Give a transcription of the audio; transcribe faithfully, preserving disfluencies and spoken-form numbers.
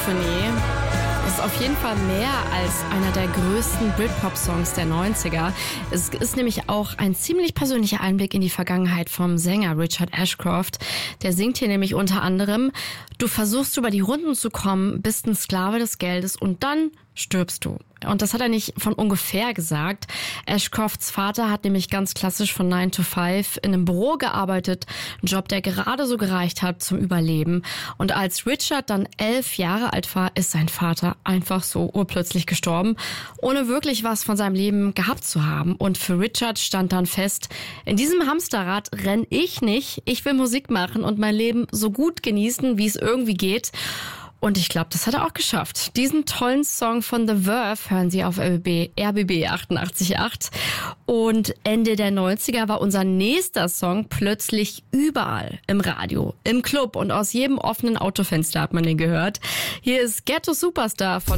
Tournee ist auf jeden Fall mehr als einer der größten Britpop-Songs der neunziger. Es ist nämlich auch ein ziemlich persönlicher Einblick in die Vergangenheit vom Sänger Richard Ashcroft. Der singt hier nämlich unter anderem: Du versuchst über die Runden zu kommen, bist ein Sklave des Geldes und dann stirbst du. Und das hat er nicht von ungefähr gesagt. Ashcrofts Vater hat nämlich ganz klassisch von nine to five in einem Büro gearbeitet. Ein Job, der gerade so gereicht hat zum Überleben. Und als Richard dann elf Jahre alt war, ist sein Vater einfach so urplötzlich gestorben, ohne wirklich was von seinem Leben gehabt zu haben. Und für Richard stand dann fest: In diesem Hamsterrad renn ich nicht. Ich will Musik machen und mein Leben so gut genießen, wie es irgendwie geht. Und ich glaube, das hat er auch geschafft. Diesen tollen Song von The Verve hören Sie auf R B B achtundachtzig Komma acht. Und Ende der neunziger war unser nächster Song plötzlich überall. Im Radio, im Club und aus jedem offenen Autofenster hat man den gehört. Hier ist Ghetto Superstar von